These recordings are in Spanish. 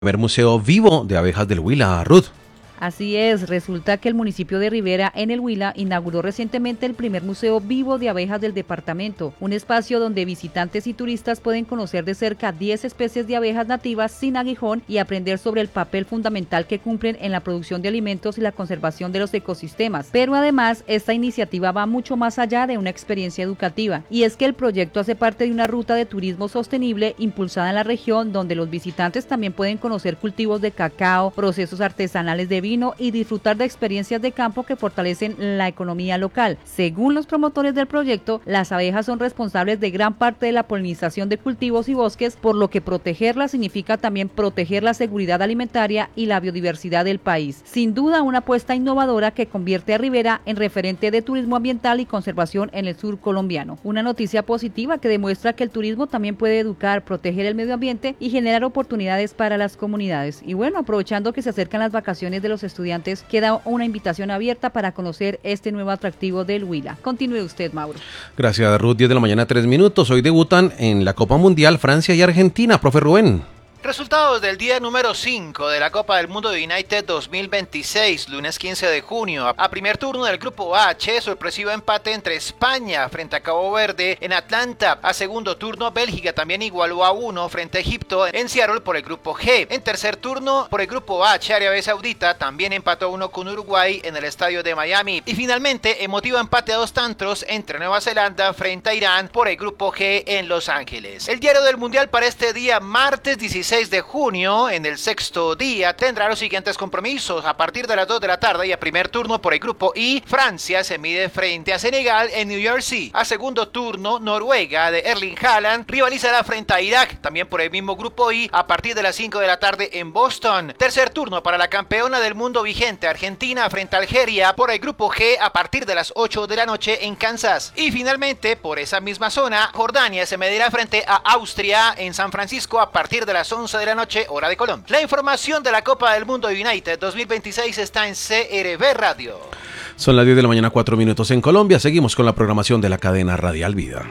Primer museo vivo de abejas del Huila, Ruth. Así es, resulta que el municipio de Rivera, en el Huila, inauguró recientemente el primer museo vivo de abejas del departamento, un espacio donde visitantes y turistas pueden conocer de cerca 10 especies de abejas nativas sin aguijón y aprender sobre el papel fundamental que cumplen en la producción de alimentos y la conservación de los ecosistemas. Pero además, esta iniciativa va mucho más allá de una experiencia educativa, y es que el proyecto hace parte de una ruta de turismo sostenible impulsada en la región, donde los visitantes también pueden conocer cultivos de cacao, procesos artesanales de vino y disfrutar de experiencias de campo que fortalecen la economía local. Según los promotores del proyecto, las abejas son responsables de gran parte de la polinización de cultivos y bosques, por lo que protegerlas significa también proteger la seguridad alimentaria y la biodiversidad del país. Sin duda, una apuesta innovadora que convierte a Rivera en referente de turismo ambiental y conservación en el sur colombiano. Una noticia positiva que demuestra que el turismo también puede educar, proteger el medio ambiente y generar oportunidades para las comunidades. Y bueno, aprovechando que se acercan las vacaciones de los estudiantes, queda una invitación abierta para conocer este nuevo atractivo del Huila. Continúe usted, Mauro. Gracias, Ruth. 10 de la mañana, 3 minutos. Hoy debutan en la Copa Mundial Francia y Argentina. Profe Rubén. Resultados del día número 5 de la Copa del Mundo de United 2026, lunes 15 de junio. A primer turno del grupo H, sorpresivo empate entre España frente a Cabo Verde en Atlanta. A segundo turno, Bélgica también igualó a 1 frente a Egipto en Seattle por el grupo G. En tercer turno, por el grupo H, Arabia Saudita también empató 1 con Uruguay en el estadio de Miami. Y finalmente, emotivo empate a 2 tantos entre Nueva Zelanda frente a Irán por el grupo G en Los Ángeles. El diario del Mundial para este día, martes 16 de junio, en el sexto día, tendrá los siguientes compromisos. A partir de las 2 de la tarde y a primer turno por el grupo I, Francia se mide frente a Senegal en New Jersey. A segundo turno, Noruega de Erling Haaland rivalizará frente a Irak, también por el mismo grupo I, a partir de las 5 de la tarde en Boston. Tercer turno para la campeona del mundo vigente, Argentina frente a Algeria por el grupo G, a partir de las 8 de la noche en Kansas. Y finalmente, por esa misma zona, Jordania se medirá frente a Austria en San Francisco a partir de las 11 de la noche, hora de Colombia. La información de la Copa del Mundo United 2026 está en CRB Radio. Son las 10 de la mañana, 4 minutos en Colombia. Seguimos con la programación de la cadena Radial Vida.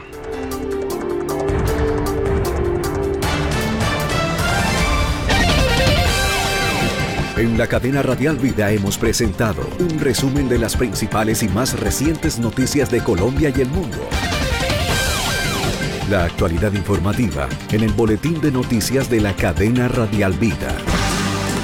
En la cadena Radial Vida hemos presentado un resumen de las principales y más recientes noticias de Colombia y el mundo. La actualidad informativa en el boletín de noticias de la cadena Radial Vida.